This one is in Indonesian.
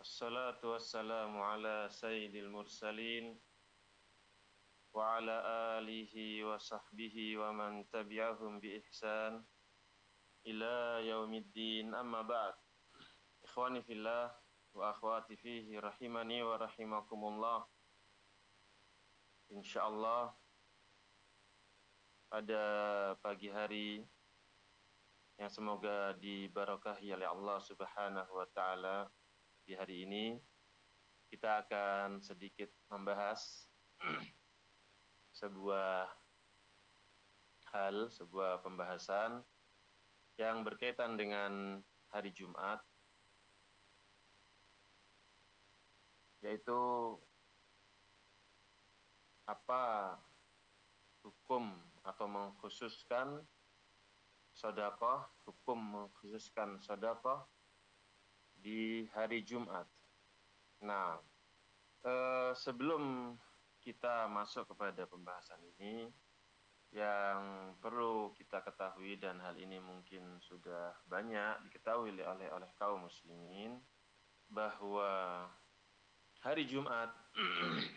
Wassalatu wassalamu ala sayyidil mursalin wa ala alihi wa sahbihi wa man tabi'ahum bi ihsan ila yaumiddin, amma ba'd. Ikhwani fillah wa akhwati fihi rahimani wa rahimakumullah. Insyaallah pada pagi hari yang semoga diberkahi oleh Allah Subhanahu wa taala, di hari ini kita akan sedikit membahas sebuah pembahasan yang berkaitan dengan hari Jumat, yaitu apa hukum atau mengkhususkan sedekah di hari Jumat. Nah, sebelum kita masuk kepada pembahasan ini, yang perlu kita ketahui, dan hal ini mungkin sudah banyak diketahui oleh kaum muslimin, bahwa hari Jumat